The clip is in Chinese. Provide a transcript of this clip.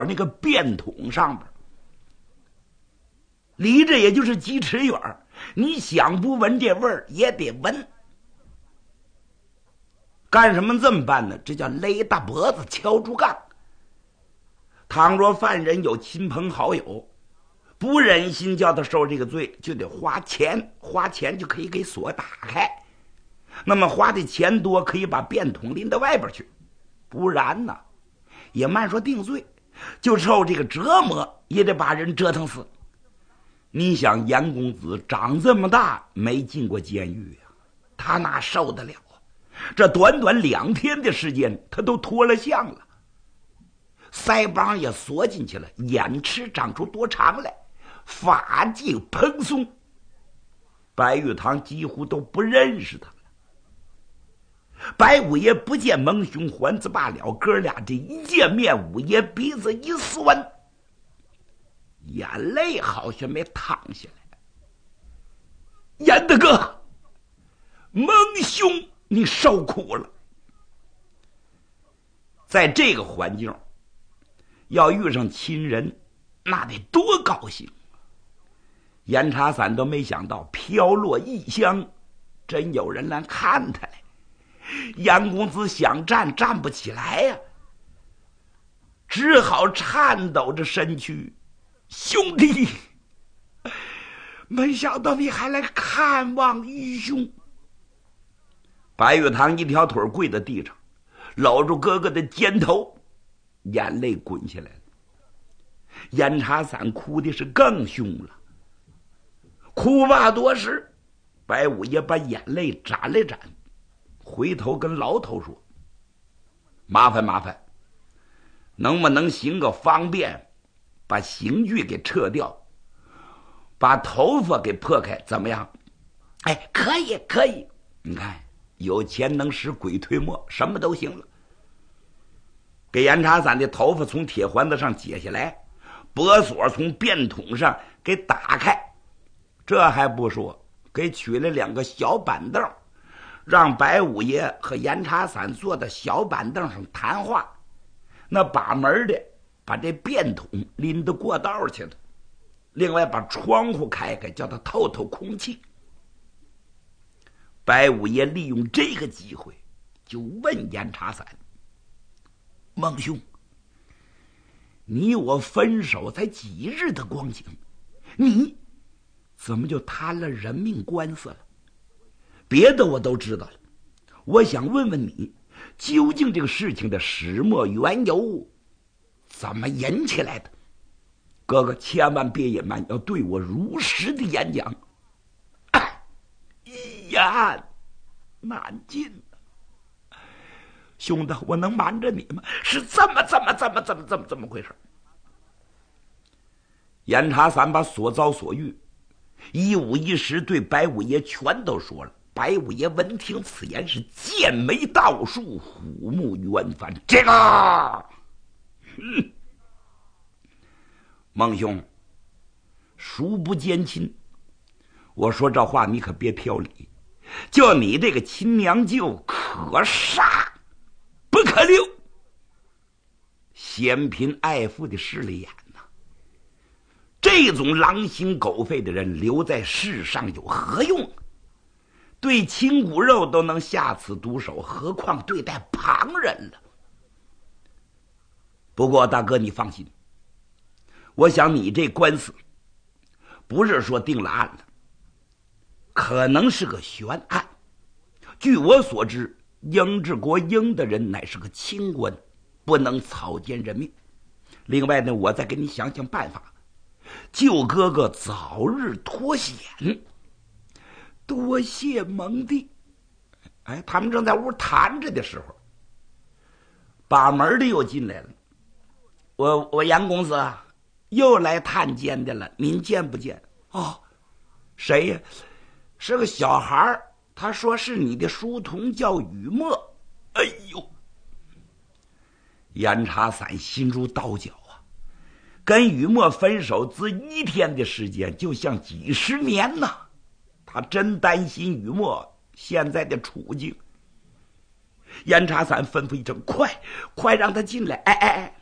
那个便桶上边，离着也就是几尺远，你想不闻这味儿也得闻。干什么这么办呢？这叫勒大脖子敲竹杠。倘若犯人有亲朋好友，不忍心叫他受这个罪，就得花钱，花钱就可以给锁打开。那么花的钱多，可以把便桶拎到外边去，不然呢，也慢说定罪，就受这个折磨，也得把人折腾死。你想严公子长这么大没进过监狱呀，他哪受得了啊？这短短2天的时间，他都脱了相了，腮帮也缩进去了，眼齿长出多长来，发髻蓬松，白玉堂几乎都不认识他了。白五爷不见蒙兄还子罢了，哥俩这一见面，五爷鼻子一酸，眼泪好像没淌下来。严大哥，蒙兄你受苦了。在这个环境要遇上亲人，那得多高兴。严茶伞都没想到飘落异乡，真有人来看他来。严公子想站站不起来呀，只好颤抖着身躯，兄弟，没想到你还来看望愚兄。白玉堂一条腿跪在地上，搂住哥哥的肩头，眼泪滚下来了。严茶伞哭的是更凶了，哭罢多时，白五爷把眼泪沾了沾，回头跟牢头说：麻烦，能不能行个方便，把刑具给撤掉，把头发给破开，怎么样？哎，可以，你看有钱能使鬼推磨，什么都行了。给严茶伞的头发从铁环子上解下来，脖锁从便桶上给打开，这还不说，给取了2个小板凳，让白五爷和严茶伞坐在小板凳上谈话。那把门的把这便桶拎到过道去了，另外把窗户开开，叫他透透空气。白五爷利用这个机会就问严茶伞：孟兄，你我分手才几日的光景，你怎么就摊了人命官司了？别的我都知道了，我想问问你，究竟这个事情的始末缘由怎么引起来的？哥哥千万别隐瞒，要对我如实的演讲。一言难尽。兄弟，我能瞒着你吗？是这么回事。严茶伞把所遭所遇一五一十对白五爷全都说了。白五爷闻听此言，是剑眉倒竖，虎目圆翻。这个孟兄，叔不奸亲，我说这话你可别挑理，就你这个亲娘舅，可杀不可留，嫌贫爱富的势利眼呐！这种狼心狗肺的人留在世上有何用？对亲骨肉都能下此毒手，何况对待旁人了？不过大哥你放心，我想你这官司不是说定了案了，可能是个悬案。据我所知，英治国英的人乃是个清官，不能草菅人命。另外呢，我再给你想想办法，救哥哥早日脱险。多谢蒙弟。哎，他们正在屋谈着的时候，把门的又进来了。我杨公子啊，又来探监的了，您见不见？哦，谁呀？是个小孩，他说是你的书童，叫雨墨。哎呦，严茶伞心如刀绞啊！跟雨墨分手只1天的时间，就像几十年呐！他真担心雨墨现在的处境。严茶伞吩咐一声：快让他进来！哎，